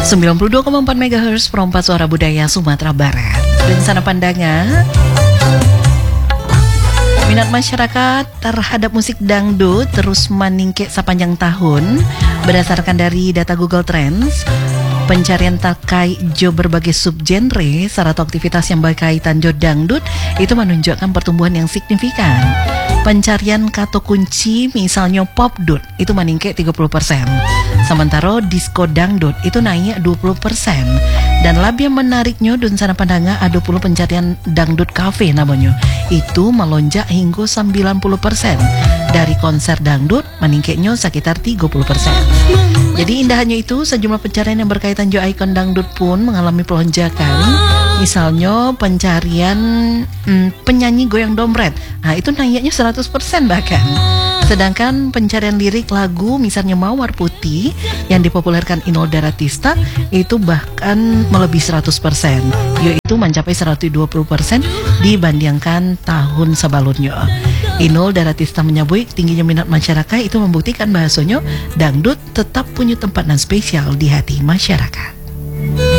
92,4 MHz Perompak Suara Budaya Sumatera Barat. Dan sana pandangan minat masyarakat terhadap musik dangdut terus meningkat sepanjang tahun. Berdasarkan dari data Google Trends, pencarian terkait jo berbagai subgenre serta aktivitas yang berkaitan jo dangdut itu menunjukkan pertumbuhan yang signifikan. Pencarian kata kunci misalnya pop dut itu meningkat 30%. Sementara disco dangdut itu naik 20%. Dan lebih menariknya dan sana pandangan ada pula pencarian dangdut cafe namanya. Itu melonjak hingga 90%. Dari konser dangdut meningkatnya sekitar 30%. Jadi indahannya itu sejumlah pencarian yang berkaitan jo ikon dangdut pun mengalami pelonjakan. Misalnya pencarian penyanyi goyang dompet, nah itu naiknya 100% bahkan. Sedangkan pencarian lirik lagu misalnya Mawar Putih yang dipopulerkan Inul Daratista itu bahkan melebihi 100%, yaitu mencapai 120% dibandingkan tahun sebelumnya. Inul Daratista menyebut tingginya minat masyarakat itu membuktikan bahasanya dangdut tetap punya tempat dan spesial di hati masyarakat.